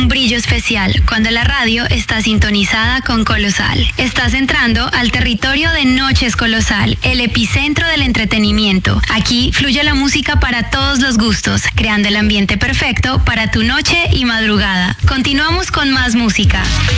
brillo especial cuando la radio está sintonizada con Colosal. Estás entrando al territorio de Noches Colosal, el epicentro del entretenimiento. Aquí fluye la música para todos los gustos, creando el ambiente perfecto para tu noche y madrugada. Continuamos con más música.